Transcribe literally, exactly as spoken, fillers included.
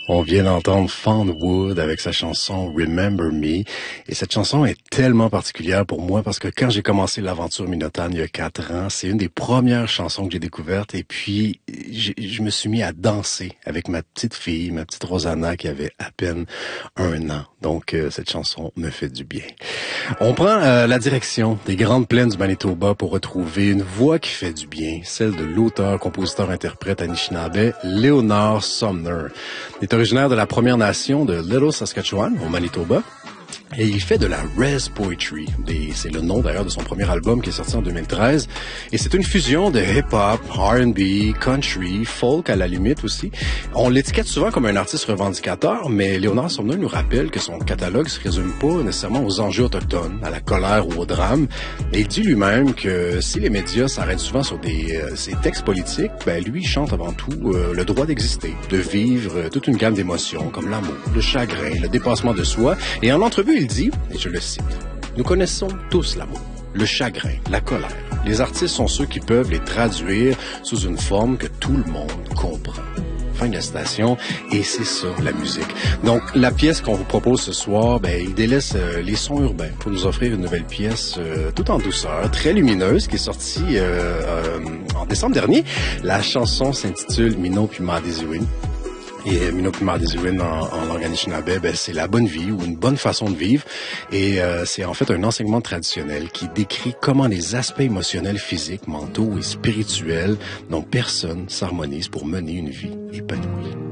On vient d'entendre Fawn Wood avec sa chanson Remember Me. Et cette chanson est tellement particulière pour moi parce que quand j'ai commencé l'aventure Minotane il y a quatre ans, c'est une des premières chansons que j'ai découvertes. Et puis, je me suis mis à danser avec ma petite fille, ma petite Rosanna qui avait à peine un an. Donc, euh, cette chanson me fait du bien. On prend euh, la direction des Grandes Plaines du Manitoba pour retrouver une voix qui fait du bien, celle de l'auteur, compositeur, interprète Anishinaabe, Leonard Sumner. Il est originaire de la Première Nation de Little Saskatchewan, au Manitoba. Et il fait de la Res Poetry. C'est le nom d'ailleurs de son premier album qui est sorti en deux mille treize. Et c'est une fusion de hip-hop, R and B, country, folk à la limite aussi. On l'étiquette souvent comme un artiste revendicateur, mais Léonard Sumner nous rappelle que son catalogue se résume pas nécessairement aux enjeux autochtones, à la colère ou au drame. Et il dit lui-même que si les médias s'arrêtent souvent sur des euh, ses textes politiques, ben lui chante avant tout euh, le droit d'exister, de vivre euh, toute une gamme d'émotions comme l'amour, le chagrin, le dépassement de soi. Et en entrevue, il dit, et je le cite, « Nous connaissons tous l'amour, le chagrin, la colère. Les artistes sont ceux qui peuvent les traduire sous une forme que tout le monde comprend. » Fin de la citation, et c'est ça, la musique. Donc, la pièce qu'on vous propose ce soir, ben, il délaisse euh, les sons urbains pour nous offrir une nouvelle pièce euh, tout en douceur, très lumineuse, qui est sortie euh, euh, en décembre dernier. La chanson s'intitule « Mino puis Madisiwin ». Et Mino puis Madisiwin en, en langue Anishinaabe, ben, c'est la bonne vie ou une bonne façon de vivre. Et euh, c'est en fait un enseignement traditionnel qui décrit comment les aspects émotionnels, physiques, mentaux et spirituels dont personne s'harmonise pour mener une vie épanouie.